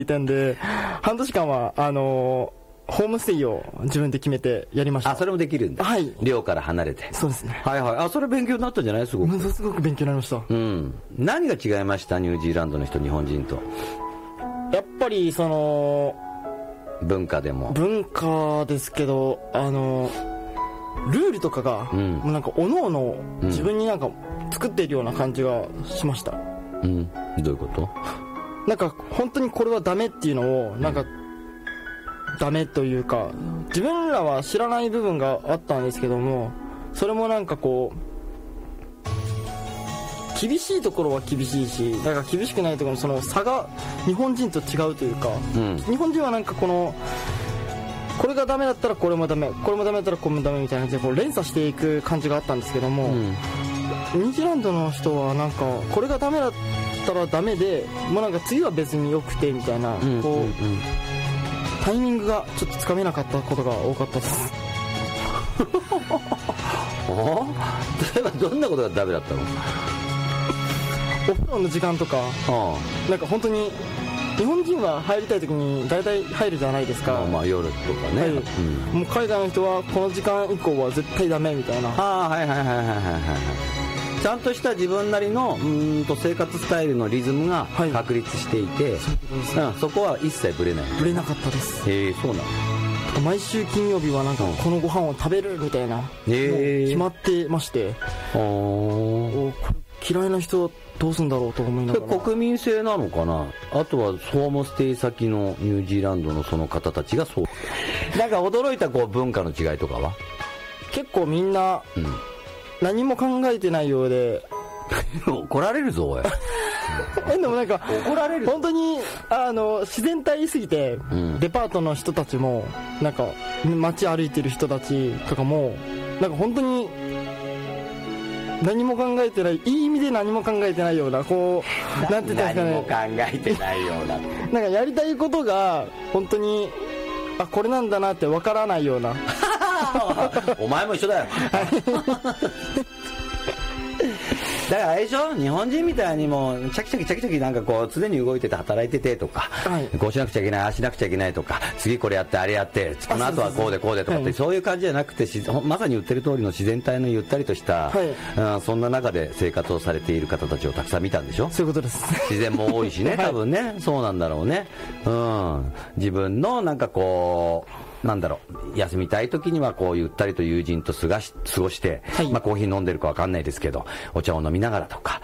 いたんで、半年間はホームステイを自分で決めてやりました。 あ、それもできるんだ。 はい。 寮から離れて。 そうですね。 はいはい。あ、それ勉強になったんじゃない？すごく。 すごく勉強になりました。 うん。何が違いました？ニュージーランドの人、日本人と。 やっぱり文化でも。 文化ですけど、ルールとかが、もうなんか各々自分になんか作っているような感じがしました。 うん。どういうこと？ なんか本当にこれはダメっていうのをなんか、ダメというか、自分らは知らない部分があったんですけども、それもなんかこう厳しいところは厳しいし、だから厳しくないところのその差が日本人と違うというか、日本人はなんかこれがダメだったらこれもダメ、これもダメだったらこれもダメみたいな感じでこう連鎖していく感じがあったんですけども、ニュージーランドの人はなんかこれがダメだったらダメで、もうなんか次は別に良くてみたいな、こうタイミングがちょっとつかめなかったことが多かったです。 例えばどんなことがダメだったの？ お風呂の時間とか、なんか本当に日本人は入りたい時に大体入るじゃないですか。 まあ夜とかね、 もう海外の人はこの時間以降は絶対ダメみたいな。 はいはいはいはいはいはい。ちゃんとした自分なりの生活スタイルのリズムが確立していて、そこは一切ブレない。 ブレなかったです。 そうなの。 毎週金曜日はなんかこのご飯を食べるみたいな、決まってまして、嫌いな人どうすんだろうと思いながら。 国民性なのかな。あとはホームステイ先のニュージーランドのその方たちがそう。なんか驚いたこう文化の違いとかは？ 結構みんな、何も考えてないようで怒られるぞおい。 でもなんか怒られる。本当に自然体すぎて、デパートの人たちもなんか街歩いてる人たちとかもなんか本当に何も考えてない、いい意味で何も考えてないような、こうなんて言ったんですかね、 何も考えてないようななんかやりたいことが本当にこれなんだなってわからないような。 お前も一緒だよ。だからあれでしょ、日本人みたいにもうチャキチャキチャキチャキなんかこう常に動いてて働いててとか、こうしなくちゃいけない、ああしなくちゃいけないとか、次これやってあれやってこの後はこうでこうでとかって、そういう感じじゃなくて、まさに言ってる通りの自然体のゆったりとした、そんな中で生活をされている方たちをたくさん見たんでしょ。 そういうことです。 自然も多いしね、多分ね、そうなんだろうね。自分のなんかこうなんだろう、休みたい時にはこうゆったりと友人と過ごして、コーヒー飲んでるか分かんないですけどお茶を飲みながらとか、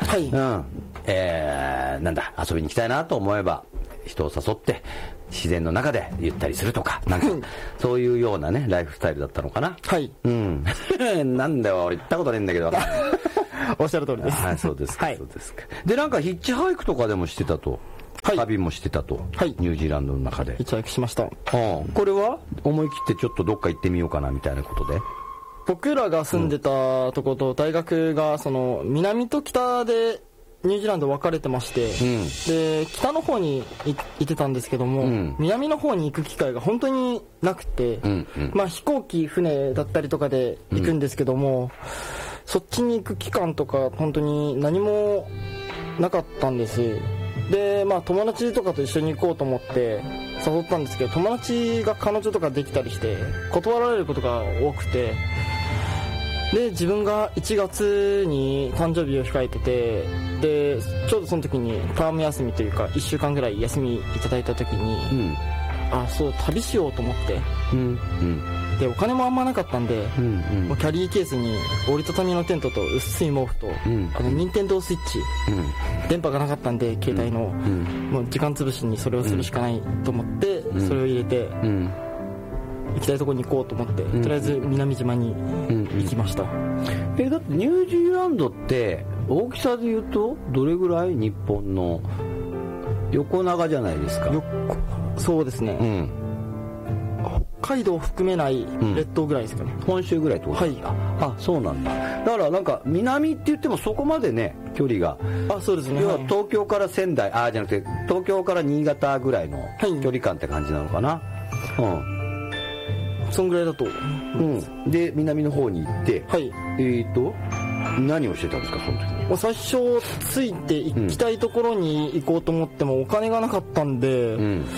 なんだ遊びに行きたいなと思えば人を誘って自然の中でゆったりするとか、なんかそういうようなねライフスタイルだったのかな。なんだよ俺行ったことねえんだけど。 おっしゃる通りです。 そうですか、そうですか。でなんかヒッチハイクとかでもしてたと。旅もしてたと、ニュージーランドの中でヒッチハイクしました。 これは思い切ってちょっとどっか行ってみようかなみたいなことで、 僕らが住んでたとこと大学がその南と北でニュージーランド分かれてまして、で北の方に行ってたんですけども、南の方に行く機会が本当になくて、飛行機船だったりとかで行くんですけども、そっちに行く期間とか本当に何もなかったんです。で友達とかと一緒に行こうと思って誘ったんですけど、友達が彼女とかできたりして断られることが多くて、で自分が1月に誕生日を控えてて、でちょうどその時にターム休みというか1週間ぐらい休みいただいた時に、そう旅しようと思って、でお金もあんまなかったんで、もうキャリーケースに折りたたみのテントと薄い毛布と、任天堂スイッチ、電波がなかったんで携帯の、もう時間潰しにそれをするしかないと思って、それを入れて、行きたいところに行こうと思って、とりあえず南島に行きました。 だってニュージーランドって大きさで言うとどれぐらい？日本の横長じゃないですか。 そうですね、北海道を含めない列島ぐらいですかね、 本州ぐらいってことですか。そうなんだ。だからなんか南って言ってもそこまでね距離が、 そうですね、 要は東京から仙台じゃなくて東京から新潟ぐらいの距離感って感じなのかな。 そんぐらいだと、 で南の方に行って、 何をしてたんですかその時に？ もう最初ついて行きたいところに行こうと思ってもお金がなかったんで、